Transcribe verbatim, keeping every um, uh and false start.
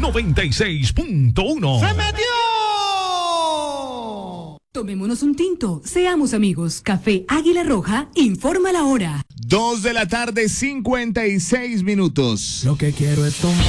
noventa y seis punto uno. ¡Se metió! Tomémonos un tinto, seamos amigos. Café Águila Roja informa la hora. Dos de la tarde, cincuenta y seis minutos. Lo que quiero es tomar.